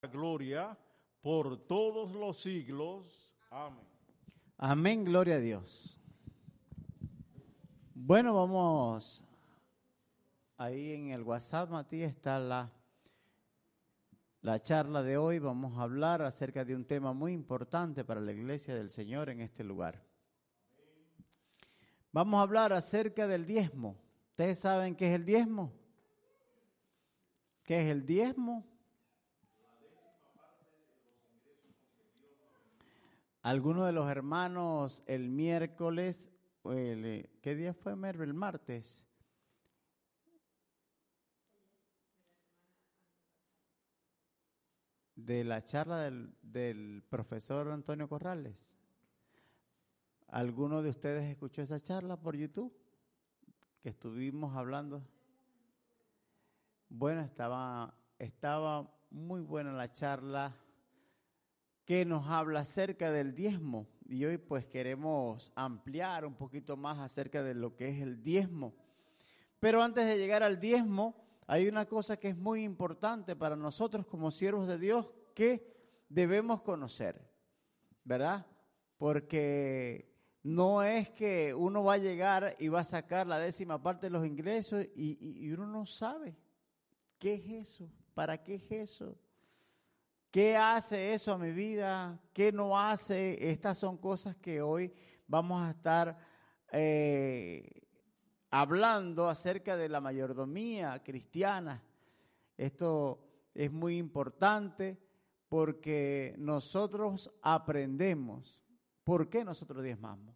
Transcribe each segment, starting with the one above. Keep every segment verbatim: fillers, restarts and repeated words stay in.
gloria por todos los siglos. Amén. Amén, gloria a Dios. Bueno, vamos, ahí en el WhatsApp, Matías, está la, la charla de hoy. Vamos a hablar acerca de un tema muy importante para la iglesia del Señor en este lugar. Vamos a hablar acerca del diezmo. ¿Ustedes saben qué es el diezmo? ¿Qué es el diezmo? Algunos de los hermanos el miércoles, el, ¿qué día fue, Merve? El martes. De la charla del, del profesor Antonio Corrales. ¿Alguno de ustedes escuchó esa charla por YouTube? Que estuvimos hablando. Bueno, estaba, estaba muy buena la charla que nos habla acerca del diezmo. Y hoy pues queremos ampliar un poquito más acerca de lo que es el diezmo. Pero antes de llegar al diezmo, hay una cosa que es muy importante para nosotros como siervos de Dios que debemos conocer, ¿verdad? Porque no es que uno va a llegar y va a sacar la décima parte de los ingresos y, y, y uno no sabe qué es eso, para qué es eso. ¿Qué hace eso a mi vida? ¿Qué no hace? Estas son cosas que hoy vamos a estar eh, hablando acerca de la mayordomía cristiana. Esto es muy importante porque nosotros aprendemos. ¿Por qué nosotros diezmamos?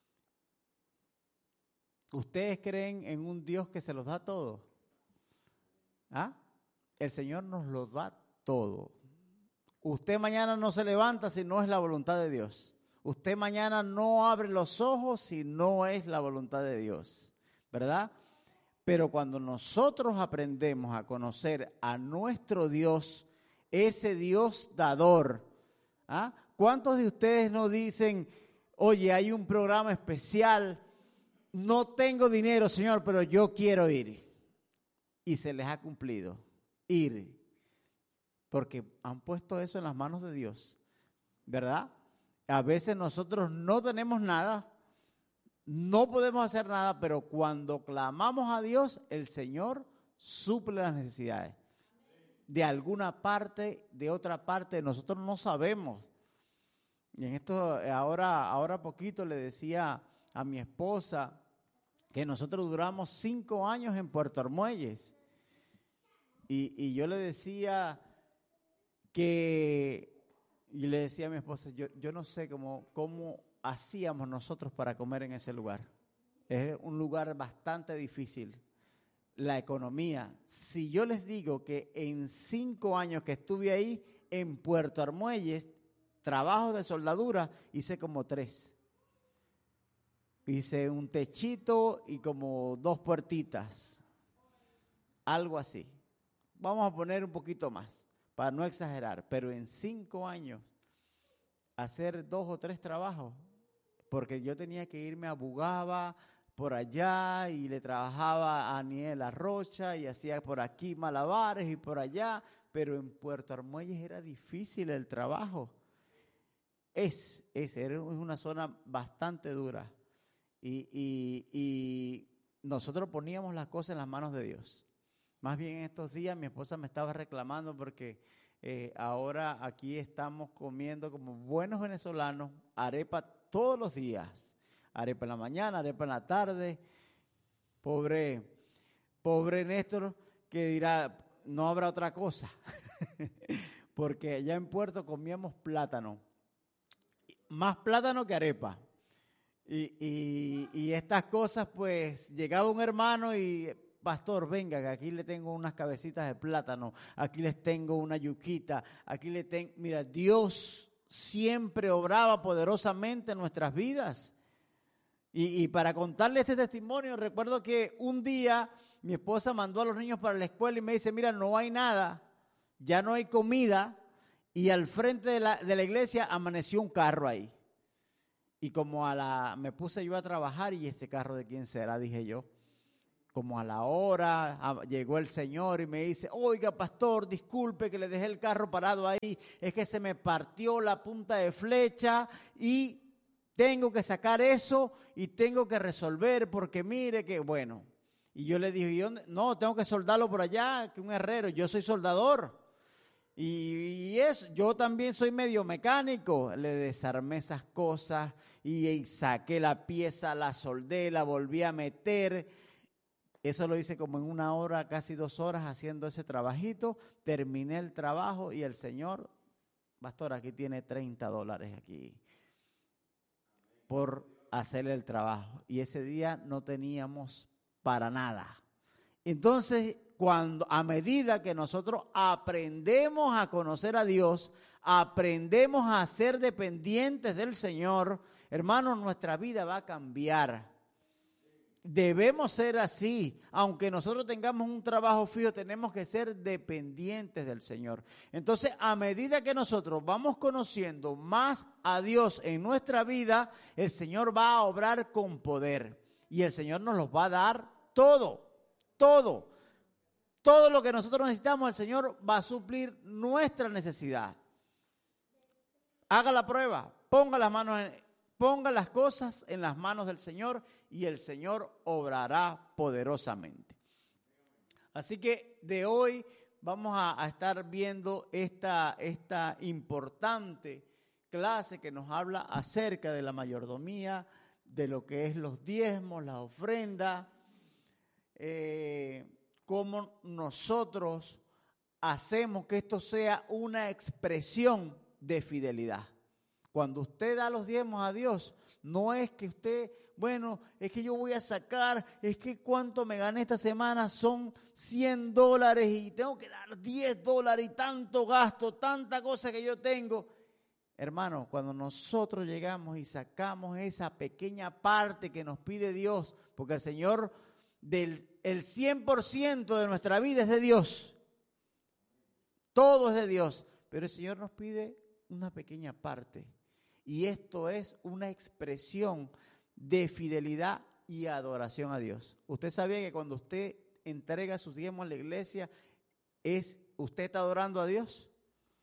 ¿Ustedes creen en un Dios que se los da todo? ¿Ah? El Señor nos lo da todo. Usted mañana no se levanta si no es la voluntad de Dios. Usted mañana no abre los ojos si no es la voluntad de Dios, ¿verdad? Pero cuando nosotros aprendemos a conocer a nuestro Dios, ese Dios dador, ¿ah? ¿Cuántos de ustedes no dicen, oye, hay un programa especial, no tengo dinero, Señor, pero yo quiero ir? Y se les ha cumplido, ir. Porque han puesto eso en las manos de Dios, ¿verdad? A veces nosotros no tenemos nada, no podemos hacer nada, pero cuando clamamos a Dios, el Señor suple las necesidades. De alguna parte, de otra parte, nosotros no sabemos. Y en esto, ahora, ahora poquito le decía a mi esposa que nosotros duramos cinco años en Puerto Armuelles. Y, y yo le decía que, y le decía a mi esposa, yo, yo no sé cómo, cómo hacíamos nosotros para comer en ese lugar. Es un lugar bastante difícil. La economía. Si yo les digo que en cinco años que estuve ahí en Puerto Armuelles, trabajos de soldadura, hice como tres. Hice un techito y como dos puertitas. Algo así. Vamos a poner un poquito más, para no exagerar, pero en cinco años hacer dos o tres trabajos, porque yo tenía que irme a Bugaba, por allá, y le trabajaba a Aniel Arrocha, y hacía por aquí malabares y por allá, pero en Puerto Armuelles era difícil el trabajo. Es, es, es una zona bastante dura, y, y, y nosotros poníamos las cosas en las manos de Dios. Más bien en estos días mi esposa me estaba reclamando porque eh, ahora aquí estamos comiendo como buenos venezolanos arepa todos los días. Arepa en la mañana, arepa en la tarde. Pobre, pobre Néstor que dirá, no habrá otra cosa. Porque allá en Puerto comíamos plátano. Más plátano que arepa. Y, y, y estas cosas, pues, llegaba un hermano y... Pastor, venga, que aquí le tengo unas cabecitas de plátano, aquí les tengo una yuquita, aquí le tengo... Mira, Dios siempre obraba poderosamente en nuestras vidas. Y, y para contarle este testimonio, recuerdo que un día mi esposa mandó a los niños para la escuela y me dice, mira, no hay nada, ya no hay comida, y al frente de la, de la iglesia amaneció un carro ahí. Y como a la, me puse yo a trabajar, y este carro de quién será, dije yo. como a la hora, a, llegó el Señor y me dice, oiga, pastor, disculpe que le dejé el carro parado ahí, es que se me partió la punta de flecha y tengo que sacar eso y tengo que resolver porque mire que, bueno. Y yo le dije, ¿y dónde? No, tengo que soldarlo por allá, que un herrero, yo soy soldador. Y, y eso, yo también soy medio mecánico. Le desarmé esas cosas y, y saqué la pieza, la soldé, la volví a meter. Eso lo hice como en una hora, casi dos horas haciendo ese trabajito. Terminé el trabajo y el Señor, pastor, aquí tiene treinta dólares aquí por hacer el trabajo. Y ese día no teníamos para nada. Entonces, cuando a medida que nosotros aprendemos a conocer a Dios, aprendemos a ser dependientes del Señor, hermanos, nuestra vida va a cambiar. Debemos ser así, aunque nosotros tengamos un trabajo fijo, tenemos que ser dependientes del Señor. Entonces, a medida que nosotros vamos conociendo más a Dios en nuestra vida, el Señor va a obrar con poder y el Señor nos los va a dar todo, todo. Todo lo que nosotros necesitamos, el Señor va a suplir nuestra necesidad. Haga la prueba, ponga las manos en, ponga las cosas en las manos del Señor y el Señor obrará poderosamente. Así que de hoy vamos a, a estar viendo esta, esta importante clase que nos habla acerca de la mayordomía, de lo que es los diezmos, la ofrenda, eh, cómo nosotros hacemos que esto sea una expresión de fidelidad. Cuando usted da los diezmos a Dios, no es que usted, bueno, es que yo voy a sacar, es que cuánto me gané esta semana son cien dólares y tengo que dar diez dólares y tanto gasto, tanta cosa que yo tengo. Hermano, cuando nosotros llegamos y sacamos esa pequeña parte que nos pide Dios, porque el Señor, del el cien por ciento de nuestra vida es de Dios, todo es de Dios, pero el Señor nos pide una pequeña parte. Y esto es una expresión de fidelidad y adoración a Dios. ¿Usted sabía que cuando usted entrega sus diezmos en la iglesia, es usted está adorando a Dios?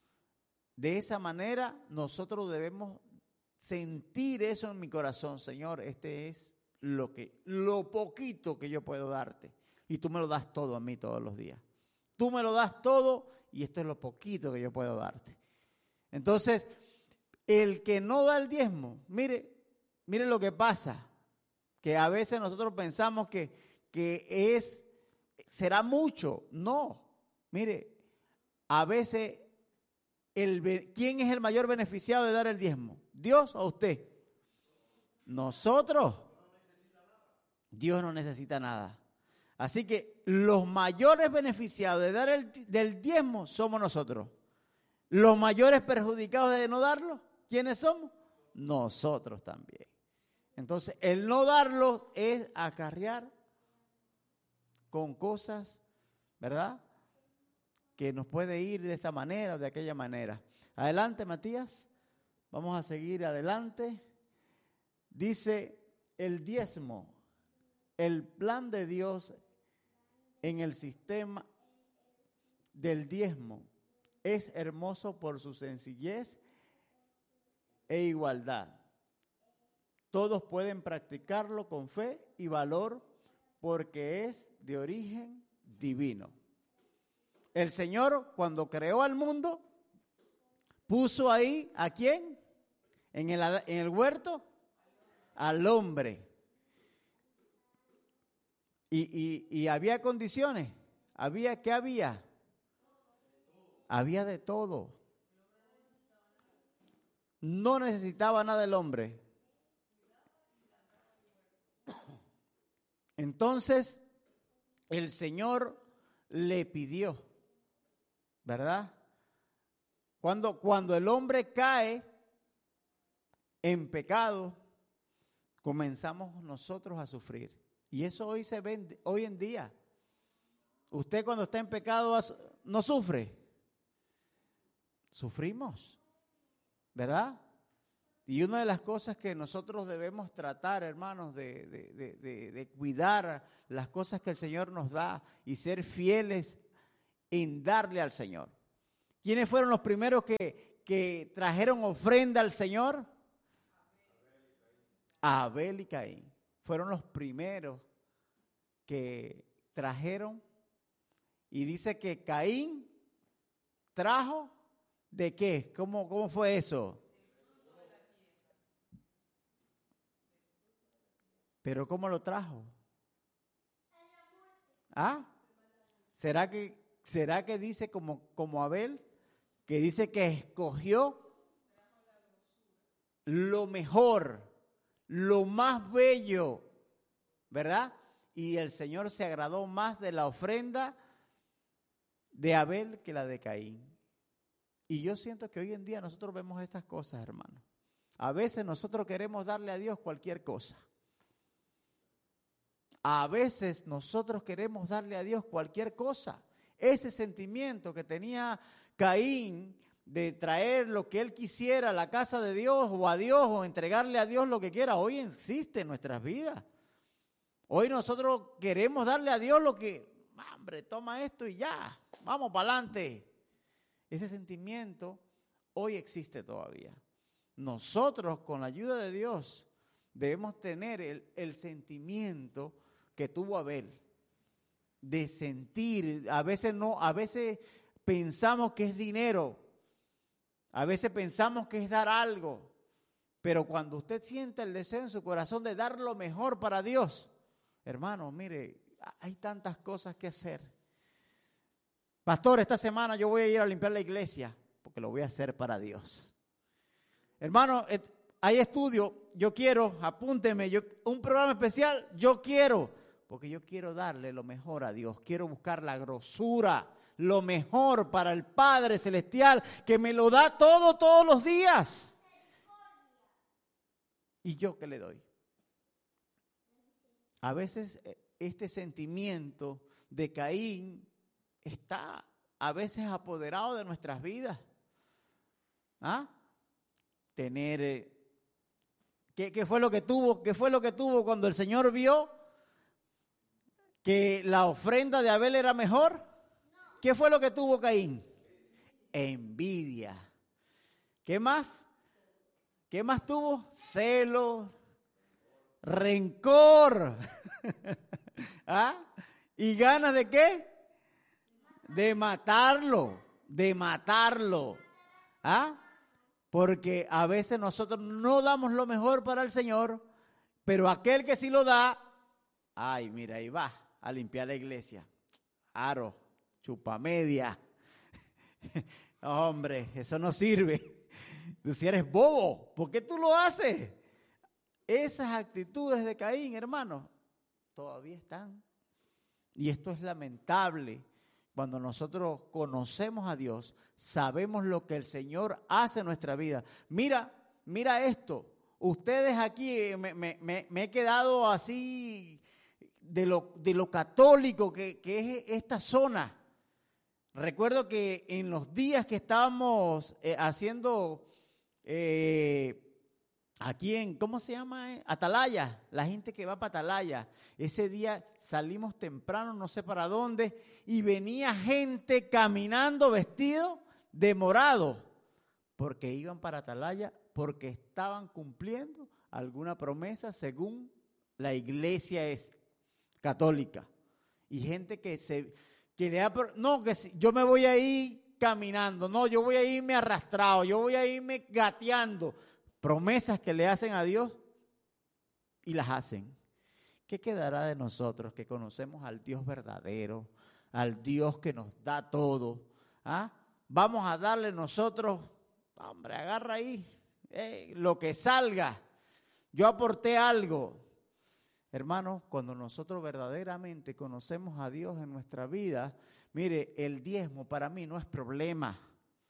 De esa manera nosotros debemos sentir eso en mi corazón. Señor, este es lo que, lo poquito que yo puedo darte. Y tú me lo das todo a mí todos los días. Tú me lo das todo y esto es lo poquito que yo puedo darte. Entonces, el que no da el diezmo, mire, mire lo que pasa, que a veces nosotros pensamos que, que es, será mucho. No, mire, a veces, el, ¿quién es el mayor beneficiado de dar el diezmo? ¿Dios o usted? Nosotros. Dios no necesita nada. Así que los mayores beneficiados de dar el del diezmo somos nosotros. Los mayores perjudicados de no darlo, ¿quiénes somos? Nosotros también. Entonces, el no darlo es acarrear con cosas, ¿verdad?, que nos puede ir de esta manera o de aquella manera. Adelante, Matías. Vamos a seguir adelante. Dice el diezmo, el plan de Dios en el sistema del diezmo es hermoso por su sencillez e igualdad. Todos pueden practicarlo con fe y valor porque es de origen divino. El Señor, cuando creó al mundo, puso ahí, ¿a quién? En el, en el huerto, al hombre. Y, y, y había condiciones. ¿Había qué había? Había de todo. No necesitaba nada el hombre. Entonces, el Señor le pidió, ¿verdad? Cuando, cuando el hombre cae en pecado, comenzamos nosotros a sufrir. Y eso hoy se ve hoy en día. Usted cuando está en pecado no sufre. Sufrimos, ¿verdad? Y una de las cosas que nosotros debemos tratar, hermanos, de, de, de, de, de cuidar las cosas que el Señor nos da y ser fieles en darle al Señor. ¿Quiénes fueron los primeros que, que trajeron ofrenda al Señor? Abel y Caín. Fueron los primeros que trajeron. Y dice que Caín trajo, ¿de qué? ¿Cómo, cómo fue eso? ¿Pero cómo lo trajo? ¿Ah? ¿Será que, será que dice como, como Abel? Que dice que escogió lo mejor, lo más bello, ¿verdad? Y el Señor se agradó más de la ofrenda de Abel que la de Caín. Y yo siento que hoy en día nosotros vemos estas cosas, hermano. A veces nosotros queremos darle a Dios cualquier cosa. A veces nosotros queremos darle a Dios cualquier cosa. Ese sentimiento que tenía Caín de traer lo que él quisiera a la casa de Dios o a Dios o entregarle a Dios lo que quiera, hoy existe en nuestras vidas. Hoy nosotros queremos darle a Dios lo que, hombre, toma esto y ya, vamos para adelante. Ese sentimiento hoy existe todavía. Nosotros, con la ayuda de Dios, debemos tener el, el sentimiento que tuvo Abel, de sentir. A veces no, a veces pensamos que es dinero, a veces pensamos que es dar algo, pero cuando usted siente el deseo en su corazón de dar lo mejor para Dios, hermano, mire, hay tantas cosas que hacer. Pastor, esta semana yo voy a ir a limpiar la iglesia, porque lo voy a hacer para Dios. Hermano, hay estudio, yo quiero, apúnteme, yo, un programa especial, yo quiero, porque yo quiero darle lo mejor a Dios, quiero buscar la grosura, lo mejor para el Padre Celestial, que me lo da todo, todos los días. ¿Y yo qué le doy? A veces este sentimiento de Caín está a veces apoderado de nuestras vidas. ¿Ah? Tener, eh, ¿qué, ¿qué fue lo que tuvo? ¿Qué fue lo que tuvo cuando el Señor vio que la ofrenda de Abel era mejor? ¿Qué fue lo que tuvo Caín? Envidia. ¿Qué más? ¿Qué más tuvo? Celos, rencor. ¿Ah? ¿Y ganas de qué? De matarlo, de matarlo. ¿Ah? Porque a veces nosotros no damos lo mejor para el Señor, pero aquel que sí lo da, ay, mira, ahí va a limpiar la iglesia. Aro, chupamedia. No, hombre, eso no sirve. Tú si eres bobo, ¿por qué tú lo haces? Esas actitudes de Caín, hermano, todavía están. Y esto es lamentable. Cuando nosotros conocemos a Dios, sabemos lo que el Señor hace en nuestra vida. Mira, mira esto. Ustedes aquí, me, me, me, me he quedado así de lo, de lo católico que, que es esta zona. Recuerdo que en los días que estábamos eh, haciendo eh, aquí en, ¿cómo se llama? Eh? Atalaya, la gente que va para Atalaya. Ese día salimos temprano, no sé para dónde, y venía gente caminando vestido de morado, porque iban para Atalaya, porque estaban cumpliendo alguna promesa según la iglesia es católica. Y gente que se, que le da, no, que yo me voy a ir caminando, no, yo voy a irme arrastrado, yo voy a irme gateando. Promesas que le hacen a Dios y las hacen. ¿Qué quedará de nosotros que conocemos al Dios verdadero, al Dios que nos da todo? ¿Ah? Vamos a darle nosotros, hombre, agarra ahí, eh, lo que salga. Yo aporté algo. Hermanos, cuando nosotros verdaderamente conocemos a Dios en nuestra vida, mire, el diezmo para mí no es problema.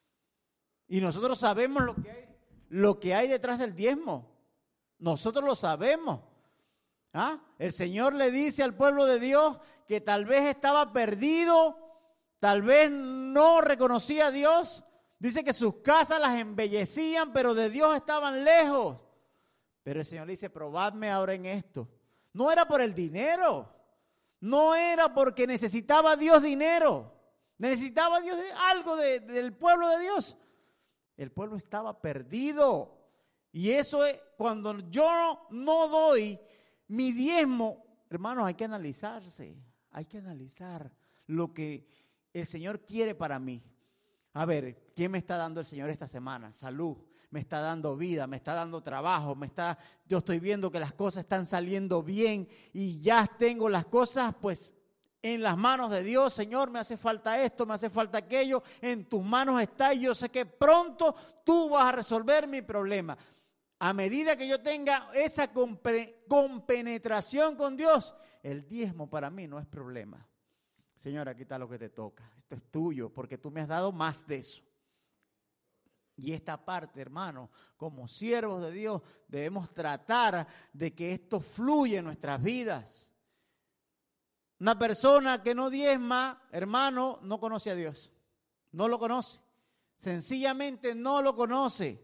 Y nosotros sabemos lo que hay, lo que hay detrás del diezmo. Nosotros lo sabemos. ¿Ah? El Señor le dice al pueblo de Dios que tal vez estaba perdido, tal vez no reconocía a Dios, Dice que sus casas las embellecían, pero de Dios estaban lejos. Pero el Señor le dice, probadme ahora en esto. No era por el dinero. No era porque necesitaba Dios dinero. Necesitaba Dios algo de, del pueblo de Dios. El pueblo estaba perdido. Y eso es, cuando yo no doy mi diezmo, hermanos, hay que analizarse. Hay que analizar lo que el Señor quiere para mí. A ver, ¿qué me está dando el Señor esta semana? Salud, me está dando vida, me está dando trabajo, me está, yo estoy viendo que las cosas están saliendo bien y ya tengo las cosas pues en las manos de Dios. Señor, me hace falta esto, me hace falta aquello, en tus manos está y yo sé que pronto tú vas a resolver mi problema. A medida que yo tenga esa compre, compenetración con Dios, el diezmo para mí no es problema. Señor, aquí está lo que te toca. Esto es tuyo porque tú me has dado más de eso. Y esta parte, hermano, como siervos de Dios, debemos tratar de que esto fluya en nuestras vidas. Una persona que no diezma, hermano, no conoce a Dios. No lo conoce. Sencillamente no lo conoce.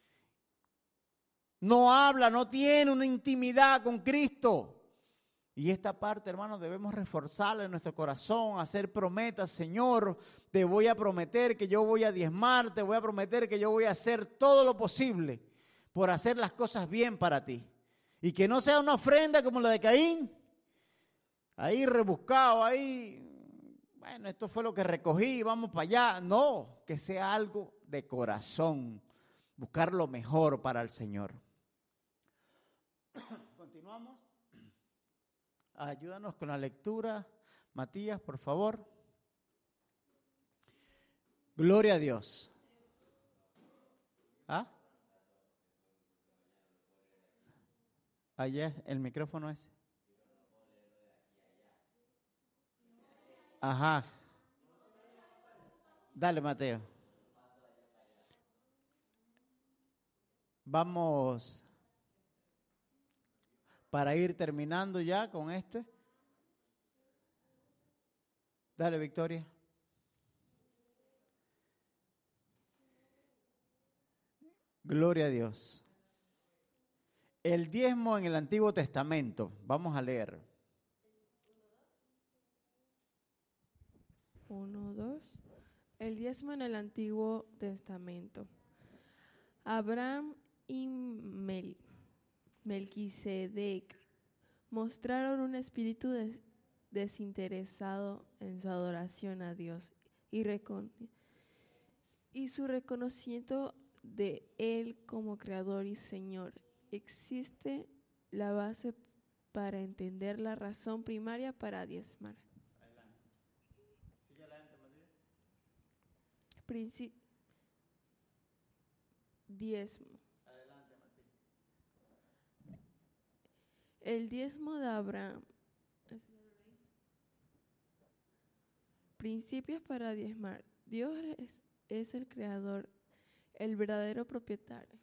No habla, no tiene una intimidad con Cristo. Y esta parte, hermanos, debemos reforzarla en nuestro corazón, hacer promesas. Señor, te voy a prometer que yo voy a diezmar, te voy a prometer que yo voy a hacer todo lo posible por hacer las cosas bien para ti. Y que no sea una ofrenda como la de Caín, ahí rebuscado, ahí, bueno, esto fue lo que recogí, vamos para allá. No, que sea algo de corazón, buscar lo mejor para el Señor. Continuamos. Ayúdanos con la lectura, Matías, por favor. Gloria a Dios. ¿Ah? Allá el micrófono es. Ajá. Dale, Mateo. Vamos para ir terminando ya con este. Dale, Victoria. Gloria a Dios. El diezmo en el Antiguo Testamento. Vamos a leer. Uno, dos. El diezmo en el Antiguo Testamento. Abraham y Mel, Melquisedec mostraron un espíritu de, desinteresado en su adoración a Dios y, recon, y su reconocimiento de Él como Creador y Señor. Existe la base para entender la razón primaria para diezmar. Adelante. Sigue adelante, María. Princi- diezmo. Adelante, María. El diezmo de Abraham. Principios para diezmar. Dios es, es el creador, el verdadero propietario.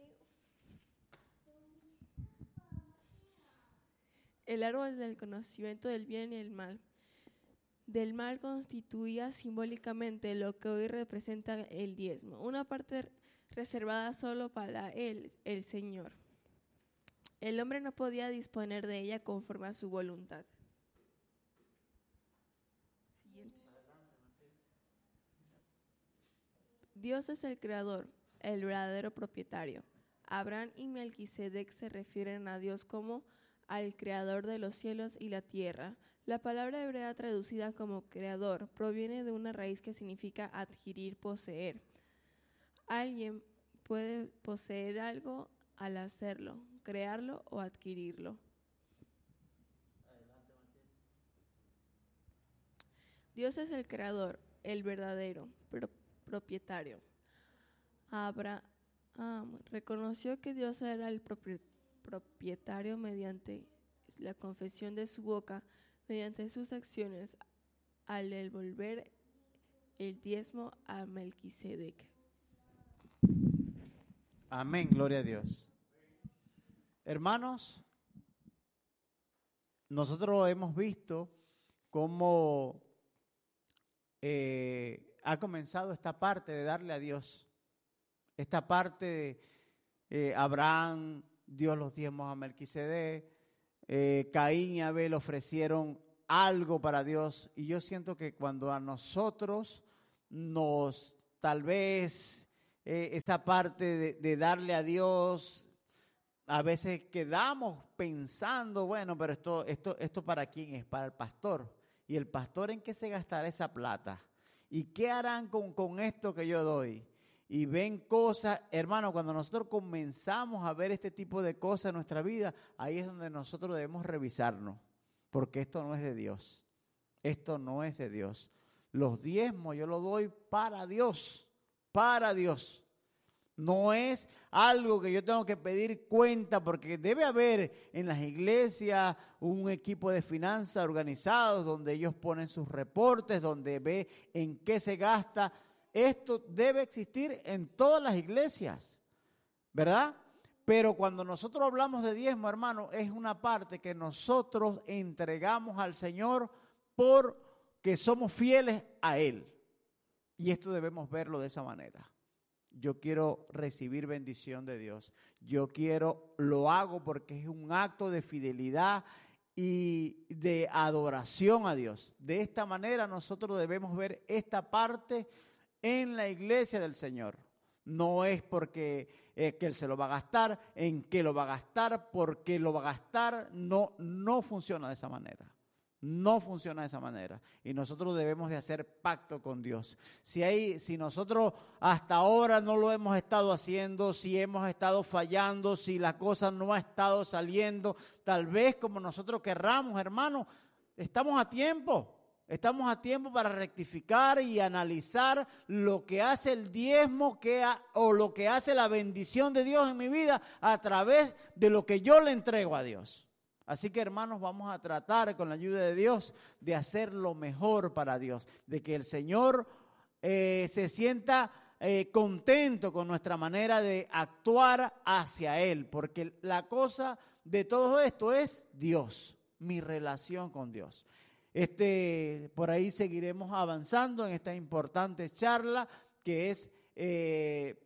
El árbol del conocimiento del bien y el mal. Del mal constituía simbólicamente lo que hoy representa el diezmo, una parte reservada solo para él, el Señor. El hombre no podía disponer de ella conforme a su voluntad. Siguiente. Dios es el creador, el verdadero propietario. Abraham y Melquisedec se refieren a Dios como al creador de los cielos y la tierra. La palabra hebrea traducida como creador proviene de una raíz que significa adquirir, poseer. Alguien puede poseer algo al hacerlo, crearlo o adquirirlo. Dios es el creador, el verdadero pro- propietario. Abraham reconoció que Dios era el propri- propietario mediante la confesión de su boca, mediante sus acciones, al devolver el diezmo a Melquisedec. Amén, gloria a Dios. Hermanos, nosotros hemos visto cómo eh, ha comenzado esta parte de darle a Dios. Esta parte de eh, Abraham dio los diezmos a Melquisedec, eh, Caín y Abel ofrecieron algo para Dios. Y yo siento que cuando a nosotros nos, tal vez, eh, esa parte de, de darle a Dios, a veces quedamos pensando, bueno, pero esto, esto, esto ¿para quién es? Para el pastor. ¿Y el pastor en qué se gastará esa plata? ¿Y qué harán con, con esto que yo doy? Y ven cosas, hermano, cuando nosotros comenzamos a ver este tipo de cosas en nuestra vida, ahí es donde nosotros debemos revisarnos, porque esto no es de Dios, esto no es de Dios. Los diezmos yo los doy para Dios, para Dios. No es algo que yo tengo que pedir cuenta, porque debe haber en las iglesias un equipo de finanzas organizados donde ellos ponen sus reportes, donde ve en qué se gasta. Esto debe existir en todas las iglesias, ¿verdad? Pero cuando nosotros hablamos de diezmo, hermano, es una parte que nosotros entregamos al Señor porque somos fieles a Él. Y esto debemos verlo de esa manera. Yo quiero recibir bendición de Dios. Yo quiero, lo hago porque es un acto de fidelidad y de adoración a Dios. De esta manera nosotros debemos ver esta parte en la iglesia del Señor. No es porque eh, que Él se lo va a gastar, en qué lo va a gastar, por qué lo va a gastar. No, no funciona de esa manera. No funciona de esa manera. Y nosotros debemos de hacer pacto con Dios. Si, hay, si nosotros hasta ahora no lo hemos estado haciendo, si hemos estado fallando, si la cosa no ha estado saliendo, tal vez como nosotros querramos, hermano, estamos a tiempo. Estamos a tiempo para rectificar y analizar lo que hace el diezmo que ha, o lo que hace la bendición de Dios en mi vida a través de lo que yo le entrego a Dios. Así que, hermanos, vamos a tratar con la ayuda de Dios de hacer lo mejor para Dios, de que el Señor eh, se sienta eh, contento con nuestra manera de actuar hacia Él, porque la cosa de todo esto es Dios, mi relación con Dios. Este, por ahí seguiremos avanzando en esta importante charla que es eh,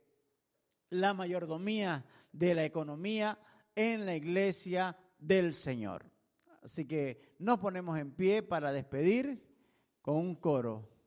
la mayordomía de la economía en la iglesia del Señor. Así que nos ponemos en pie para despedir con un coro.